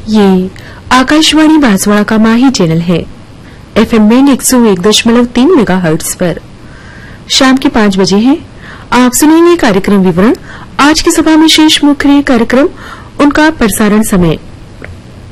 ये आकाशवाणी बांसवाड़ा का माही चैनल है। एफएम बैंड 101.3 मेगाहर्ट्ज पर शाम के 5 बजे हैं। आप सुनेंगे कार्यक्रम विवरण। आज की सभा में शेष मुख्य कार्यक्रम, उनका प्रसारण समय